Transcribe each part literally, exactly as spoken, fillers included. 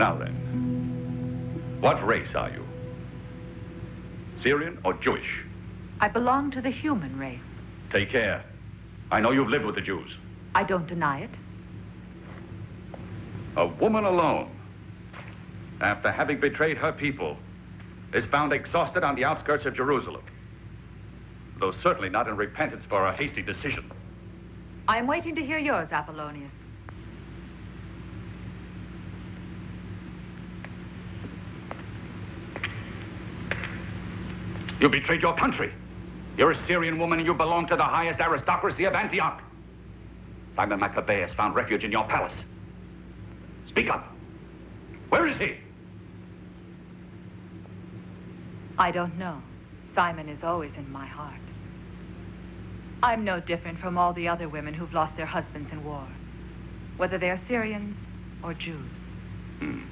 Now then, what race are you? Syrian or Jewish? I belong to the human race. Take care. I know you've lived with the Jews. I don't deny it. A woman alone, after having betrayed her people, is found exhausted on the outskirts of Jerusalem. Though certainly not in repentance for a hasty decision. I am waiting to hear yours, Apollonius. You betrayed your country. You're a Syrian woman and you belong to the highest aristocracy of Antioch. Simon Maccabeus found refuge in your palace. Speak up. Where is he? I don't know. Simon is always in my heart. I'm no different from all the other women who've lost their husbands in war, whether they're Syrians or Jews. Hmm.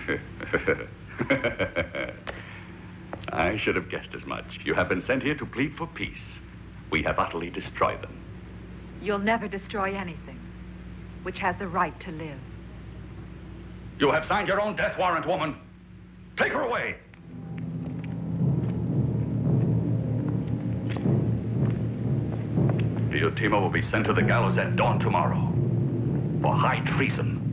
I should have guessed as much. You have been sent here to plead for peace. We have utterly destroyed them. You'll never destroy anything which has the right to live. You have signed your own death warrant, woman. Take her away. Diotima will be sent to the gallows at dawn tomorrow for high treason.